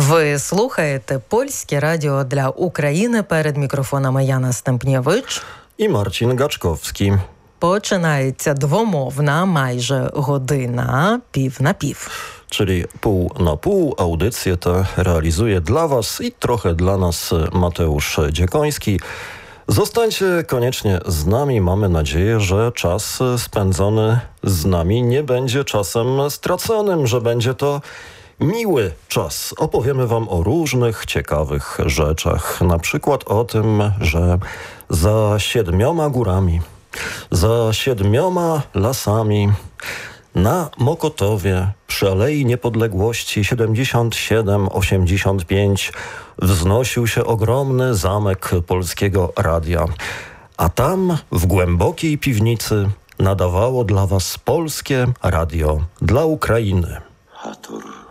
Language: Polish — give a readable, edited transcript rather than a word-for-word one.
Ви слухаєте Польське радіо для України. Перед мікрофонами Яна Стемпнєвич і Марcin Gaczkowski. Починається двомовна майже година пів на пів. Czyli pół na pół. Audycję tę realizuje dla Was i trochę dla nas Mateusz Dziekoński. Zostańcie koniecznie z nami. Mamy nadzieję, że czas spędzony z nami nie będzie czasem straconym, że będzie to miły czas. Opowiemy Wam o różnych ciekawych rzeczach. Na przykład o tym, że za 7 górami, za 7 lasami, na Mokotowie, przy Alei Niepodległości 77-85 wznosił się ogromny zamek Polskiego Radia. A tam, w głębokiej piwnicy, nadawało dla Was Polskie Radio dla Ukrainy. Hator